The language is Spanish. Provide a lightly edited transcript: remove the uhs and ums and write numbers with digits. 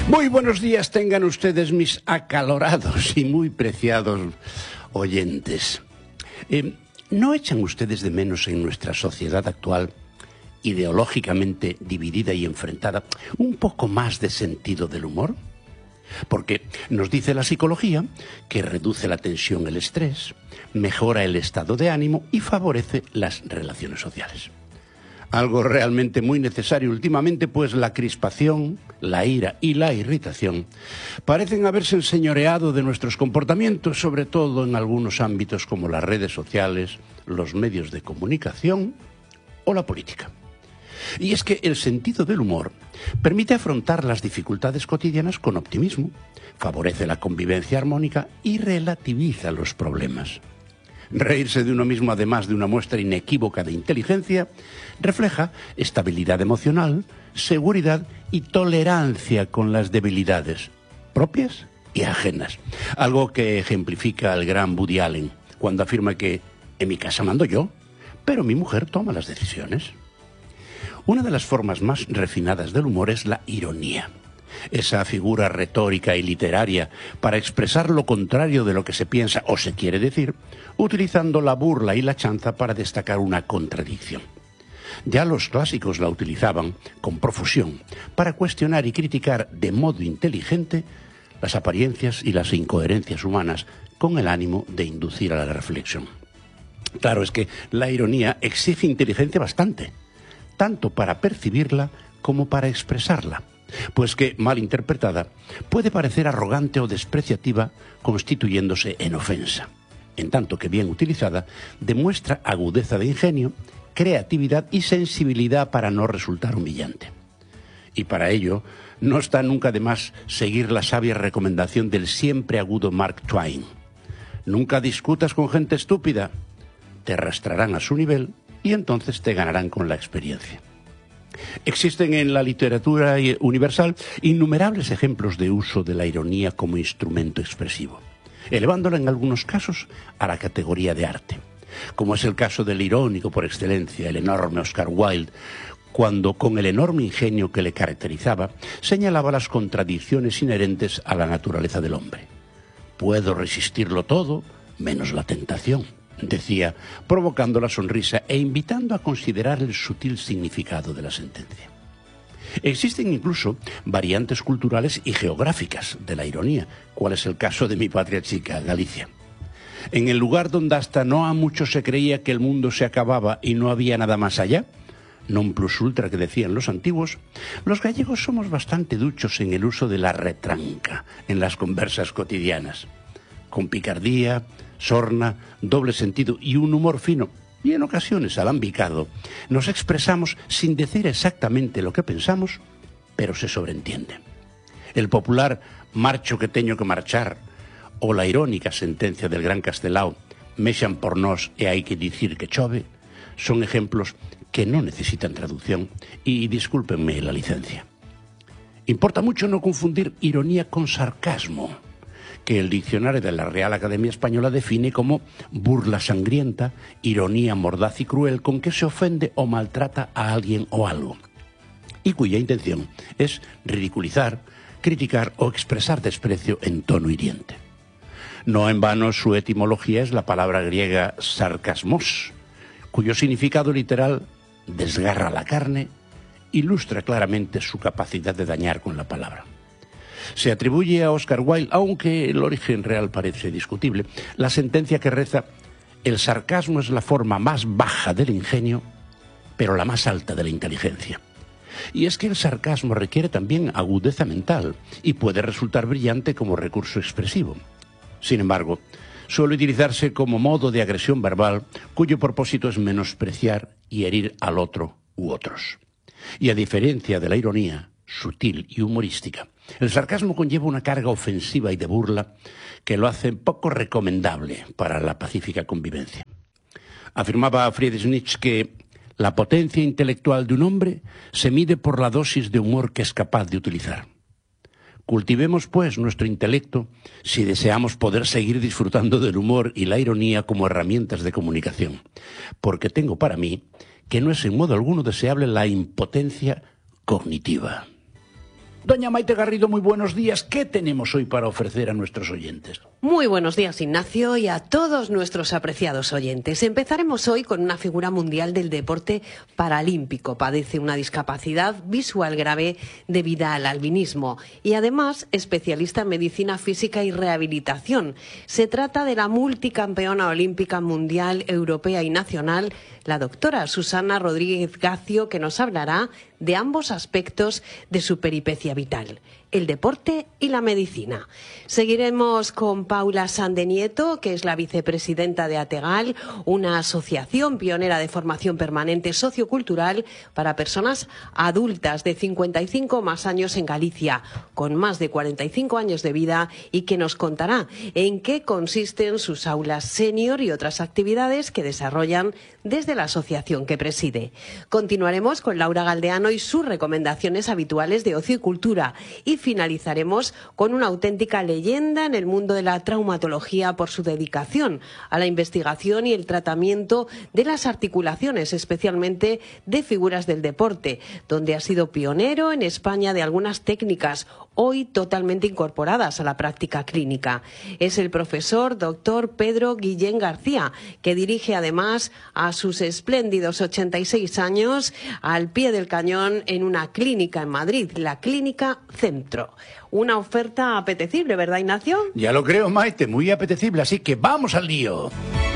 Muy buenos días tengan ustedes, mis acalorados y muy preciados oyentes. ¿No echan ustedes de menos en nuestra sociedad actual, ideológicamente dividida y enfrentada, un poco más de sentido del humor? Porque nos dice la psicología que reduce la tensión, el estrés, mejora el estado de ánimo y favorece las relaciones sociales. Algo realmente muy necesario últimamente, pues la crispación, la ira y la irritación parecen haberse enseñoreado de nuestros comportamientos, sobre todo en algunos ámbitos como las redes sociales, los medios de comunicación o la política. Y es que el sentido del humor permite afrontar las dificultades cotidianas con optimismo, favorece la convivencia armónica y relativiza los problemas. Reírse de uno mismo, además de una muestra inequívoca de inteligencia, refleja estabilidad emocional, seguridad y tolerancia con las debilidades propias y ajenas. Algo que ejemplifica el gran Woody Allen cuando afirma que en mi casa mando yo, pero mi mujer toma las decisiones. Una de las formas más refinadas del humor es la ironía. Esa figura retórica y literaria para expresar lo contrario de lo que se piensa o se quiere decir, utilizando la burla y la chanza para destacar una contradicción. Ya los clásicos la utilizaban con profusión para cuestionar y criticar de modo inteligente las apariencias y las incoherencias humanas con el ánimo de inducir a la reflexión. Claro, es que la ironía exige inteligencia bastante, tanto para percibirla como para expresarla. Pues que, mal interpretada, puede parecer arrogante o despreciativa, constituyéndose en ofensa. En tanto que bien utilizada, demuestra agudeza de ingenio, creatividad y sensibilidad para no resultar humillante. Y para ello, no está nunca de más seguir la sabia recomendación del siempre agudo Mark Twain. Nunca discutas con gente estúpida, te arrastrarán a su nivel y entonces te ganarán con la experiencia. Existen en la literatura universal innumerables ejemplos de uso de la ironía como instrumento expresivo, elevándola en algunos casos a la categoría de arte, como es el caso del irónico por excelencia, el enorme Oscar Wilde, cuando con el enorme ingenio que le caracterizaba, señalaba las contradicciones inherentes a la naturaleza del hombre. Puedo resistirlo todo, menos la tentación, decía, provocando la sonrisa e invitando a considerar el sutil significado de la sentencia. Existen incluso variantes culturales y geográficas de la ironía, cual es el caso de mi patria chica, Galicia. En el lugar donde hasta no ha mucho se creía que el mundo se acababa y no había nada más allá, non plus ultra que decían los antiguos, los gallegos somos bastante duchos en el uso de la retranca en las conversas cotidianas, con picardía, sorna, doble sentido y un humor fino, y en ocasiones alambicado, nos expresamos sin decir exactamente lo que pensamos, pero se sobreentiende. El popular marcho que teño que marchar, o la irónica sentencia del gran Castelao, mexan por nós e hai que dicir que chove, son ejemplos que no necesitan traducción, y discúlpenme la licencia. Importa mucho no confundir ironía con sarcasmo, que el diccionario de la Real Academia Española define como burla sangrienta, ironía mordaz y cruel con que se ofende o maltrata a alguien o algo, y cuya intención es ridiculizar, criticar o expresar desprecio en tono hiriente. No en vano su etimología es la palabra griega sarcasmos, cuyo significado literal, desgarra la carne, ilustra claramente su capacidad de dañar con la palabra. Se atribuye a Oscar Wilde, aunque el origen real parece discutible, la sentencia que reza: el sarcasmo es la forma más baja del ingenio, pero la más alta de la inteligencia. Y es que el sarcasmo requiere también agudeza mental y puede resultar brillante como recurso expresivo. Sin embargo, suele utilizarse como modo de agresión verbal cuyo propósito es menospreciar y herir al otro u otros. Y a diferencia de la ironía, sutil y humorística, el sarcasmo conlleva una carga ofensiva y de burla que lo hace poco recomendable para la pacífica convivencia. Afirmaba Friedrich Nietzsche que la potencia intelectual de un hombre se mide por la dosis de humor que es capaz de utilizar. Cultivemos, pues, nuestro intelecto si deseamos poder seguir disfrutando del humor y la ironía como herramientas de comunicación, porque tengo para mí que no es en modo alguno deseable la impotencia cognitiva. Doña Maite Garrido, muy buenos días. ¿Qué tenemos hoy para ofrecer a nuestros oyentes? Muy buenos días, Ignacio, y a todos nuestros apreciados oyentes. Empezaremos hoy con una figura mundial del deporte paralímpico. Padece una discapacidad visual grave debida al albinismo y además especialista en medicina física y rehabilitación. Se trata de la multicampeona olímpica mundial, europea y nacional, la doctora Susana Rodríguez Gacio, que nos hablará de ambos aspectos de su peripecia vital, el deporte y la medicina. Seguiremos con Paula Sandenieto, que es la vicepresidenta de ATEGAL, una asociación pionera de formación permanente sociocultural para personas adultas de 55 más años en Galicia, con más de 45 años de vida, y que nos contará en qué consisten sus aulas senior y otras actividades que desarrollan desde la asociación que preside. Continuaremos con Laura Galdeano y sus recomendaciones habituales de ocio y cultura, y finalizaremos con una auténtica leyenda en el mundo de la traumatología por su dedicación a la investigación y el tratamiento de las articulaciones, especialmente de figuras del deporte, donde ha sido pionero en España de algunas técnicas hoy totalmente incorporadas a la práctica clínica. Es el profesor doctor Pedro Guillén García, que dirige además a sus espléndidos 86 años al pie del cañón en una clínica en Madrid, la Clínica Centro. Una oferta apetecible, ¿verdad, Ignacio? Ya lo creo, Maite, muy apetecible, así que vamos al lío.